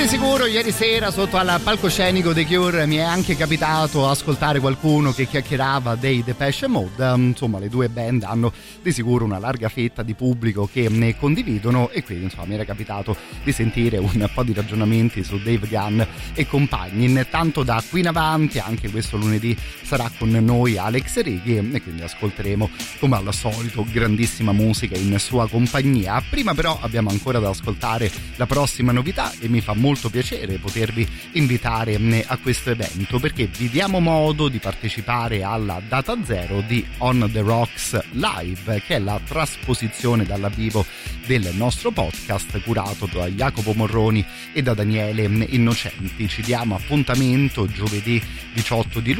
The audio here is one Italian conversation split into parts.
Di sicuro ieri sera sotto al palcoscenico dei Cure mi è anche capitato ascoltare qualcuno che chiacchierava dei Depeche Mode. Insomma, le due band hanno di sicuro una larga fetta di pubblico che ne condividono, e quindi insomma mi era capitato di sentire un po' di ragionamenti su Dave Gunn e compagni. Intanto da qui in avanti, anche questo lunedì, sarà con noi Alex Righi e quindi ascolteremo come al solito grandissima musica in sua compagnia. Prima però abbiamo ancora da ascoltare la prossima novità e mi fa molto piacere potervi invitare a questo evento, perché vi diamo modo di partecipare alla data zero di On The Rocks Live, che è la trasposizione dal vivo del nostro podcast curato da Jacopo Morroni e da Daniele Innocenti. Ci diamo appuntamento giovedì 18 di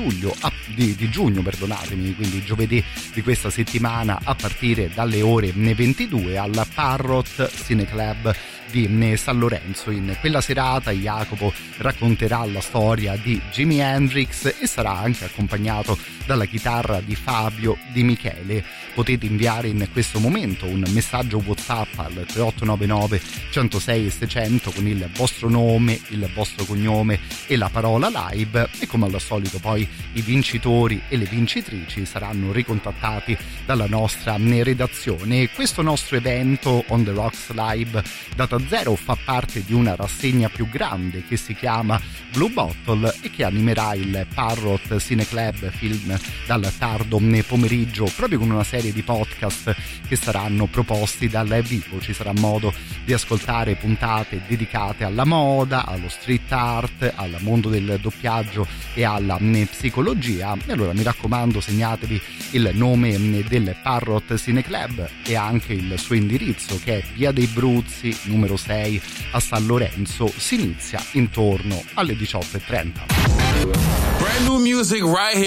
giugno, quindi giovedì di questa settimana a partire dalle ore 22 al Parrot Cineclub di San Lorenzo. In quella serata Jacopo racconterà la storia di Jimi Hendrix e sarà anche accompagnato dalla chitarra di Fabio Di Michele. Potete inviare in questo momento un messaggio WhatsApp al 3899 106 600 con il vostro nome, il vostro cognome e la parola live, e come al solito poi i vincitori e le vincitrici saranno ricontattati dalla nostra redazione. Questo nostro evento On The Rocks Live Data Zero fa parte di una rassegna più grande che si chiama Blue Bottle e che animerà il Parrot Cineclub Film dal tardo pomeriggio, proprio con una serie di podcast che saranno proposti dal vivo. Ci sarà modo di ascoltare puntate dedicate alla moda, allo street art, al mondo del doppiaggio e alla psicologia. E allora mi raccomando, segnatevi il nome del Parrot Cineclub e anche il suo indirizzo, che è Via dei Bruzzi numero 6 a San Lorenzo. Si inizia intorno alle 18:30. Brand new music right here.